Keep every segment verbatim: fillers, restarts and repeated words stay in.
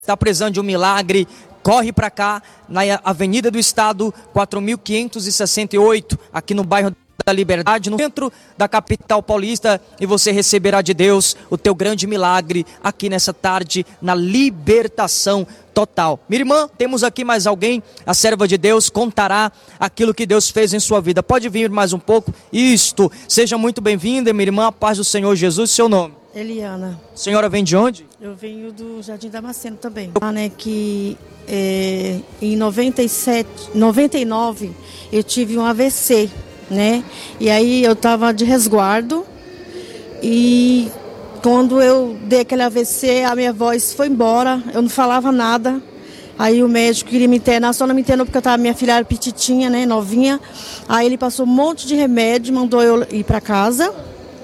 está precisando de um milagre, corre para cá, na Avenida do Estado, quatro mil quinhentos e sessenta e oito, aqui no bairro da Liberdade, no centro da capital paulista, e você receberá de Deus o teu grande milagre aqui nessa tarde, na libertação total. Minha irmã, temos aqui mais alguém, a serva de Deus contará aquilo que Deus fez em sua vida. Pode vir mais um pouco? Isto, seja muito bem-vinda, minha irmã, a paz do Senhor Jesus, seu nome? Eliana. A senhora vem de onde? Eu venho do Jardim Damasceno também. Ah, né, que é, em noventa e sete, noventa e nove eu tive um A V C, né? E aí eu estava de resguardo e quando eu dei aquele A V C, a minha voz foi embora, eu não falava nada. Aí o médico queria me internar, só não me internou porque eu tava, minha filha era petitinha, né, novinha. Aí ele passou um monte de remédio, mandou eu ir para casa.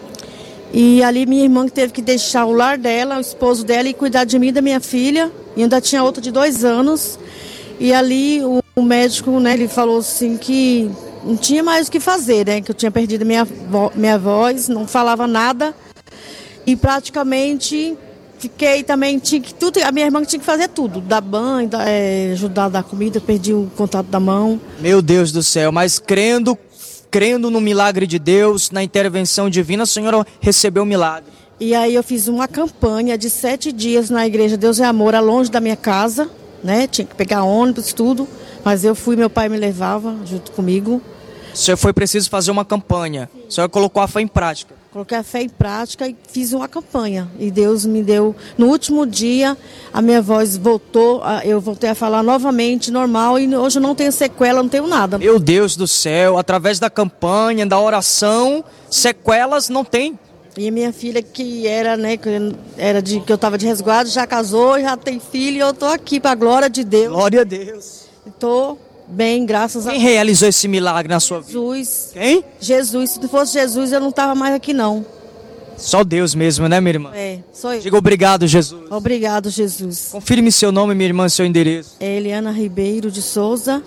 E ali minha irmã que teve que deixar o lar dela, o esposo dela, e cuidar de mim e da minha filha. E ainda tinha outra de dois anos. E ali o, o médico, né, ele falou assim que não tinha mais o que fazer, né? Que eu tinha perdido minha, vo, minha voz, não falava nada. E praticamente fiquei também, tinha que tudo, a minha irmã tinha que fazer tudo, dar banho, dar, é, ajudar a dar comida, perdi o contato da mão. Meu Deus do céu, mas crendo... Crendo no milagre de Deus, na intervenção divina, a senhora recebeu o milagre. E aí eu fiz uma campanha de sete dias na igreja Deus é Amor, longe da minha casa, né? Tinha que pegar ônibus, tudo. Mas eu fui, meu pai me levava junto comigo. O senhor foi preciso fazer uma campanha. A senhora colocou a fé em prática. Coloquei a fé em prática e fiz uma campanha. E Deus me deu... No último dia, a minha voz voltou, eu voltei a falar novamente, normal. E hoje eu não tenho sequela, não tenho nada. Meu Deus do céu, através da campanha, da oração, sequelas não tem. E a minha filha, que era, né, que era de, que eu estava de resguardo, já casou, já tem filho. E eu estou aqui para a glória de Deus. Glória a Deus. Estou... bem, graças a Deus. Quem realizou esse milagre na sua vida? Jesus. Quem? Jesus. Se não fosse Jesus, eu não estava mais aqui, não. Só Deus mesmo, né, minha irmã? É, sou eu. Diga obrigado, Jesus. Obrigado, Jesus. Confirme seu nome, minha irmã, seu endereço. É Eliana Ribeiro de Souza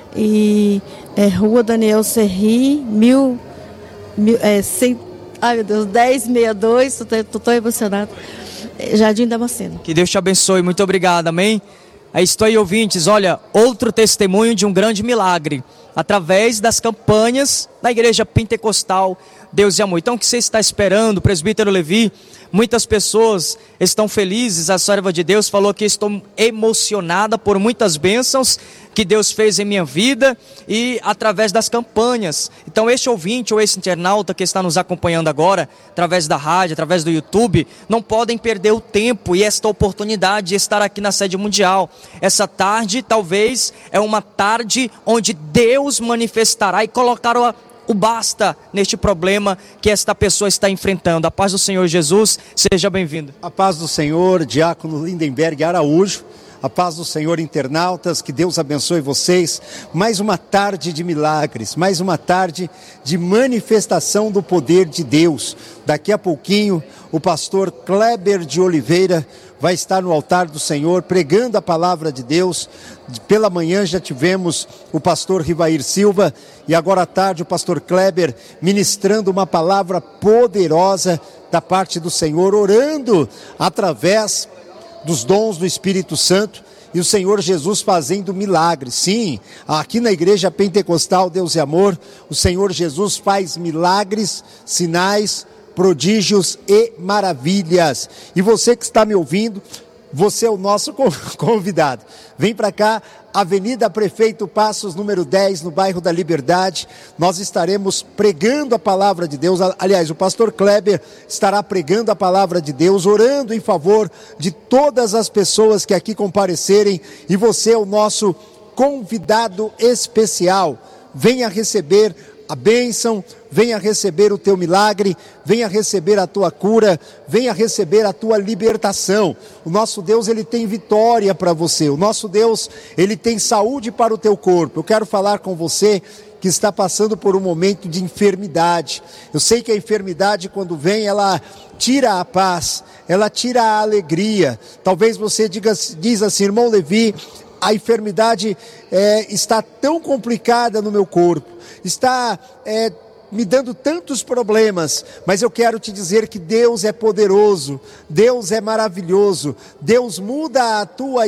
e é Rua Daniel Serri, mil, mil é, cem, ai meu Deus, dez sessenta e dois, estou tão emocionada. É, Jardim Damasceno. Que Deus te abençoe, muito obrigado, amém? Aí estou aí, ouvintes, olha, outro testemunho de um grande milagre, através das campanhas da Igreja Pentecostal Deus e Amor. Então o que você está esperando, presbítero Levi? Muitas pessoas estão felizes, a serva de Deus falou que estou emocionada por muitas bênçãos que Deus fez em minha vida e através das campanhas. Então este ouvinte ou esse internauta que está nos acompanhando agora, através da rádio, através do YouTube, não podem perder o tempo e esta oportunidade de estar aqui na sede mundial. Essa tarde talvez é uma tarde onde Deus manifestará e colocará o basta neste problema que esta pessoa está enfrentando. A paz do Senhor Jesus, seja bem-vindo. A paz do Senhor, Diácono Lindenberg Araújo. A paz do Senhor, internautas, que Deus abençoe vocês. Mais uma tarde de milagres, mais uma tarde de manifestação do poder de Deus. Daqui a pouquinho, o pastor Kleber de Oliveira vai estar no altar do Senhor pregando a palavra de Deus. Pela manhã já tivemos o pastor Rivair Silva e agora à tarde o pastor Kleber ministrando uma palavra poderosa da parte do Senhor, orando através dos dons do Espírito Santo e o Senhor Jesus fazendo milagres. Sim, aqui na Igreja Pentecostal Deus e Amor, o Senhor Jesus faz milagres, sinais, prodígios e maravilhas. E você que está me ouvindo, você é o nosso convidado. Vem para cá, Avenida Prefeito Passos, número dez, no bairro da Liberdade. Nós estaremos pregando a palavra de Deus. Aliás, o pastor Kleber estará pregando a palavra de Deus, orando em favor de todas as pessoas que aqui comparecerem. E você é o nosso convidado especial. Venha receber a bênção, venha receber o teu milagre, venha receber a tua cura, venha receber a tua libertação. O nosso Deus, ele tem vitória para você, o nosso Deus, ele tem saúde para o teu corpo. Eu quero falar com você que está passando por um momento de enfermidade. Eu sei que a enfermidade, quando vem, ela tira a paz, ela tira a alegria. Talvez você diga, diz assim, irmão Levi, a enfermidade é, está tão complicada no meu corpo, está é, me dando tantos problemas, mas eu quero te dizer que Deus é poderoso, Deus é maravilhoso, Deus muda a tua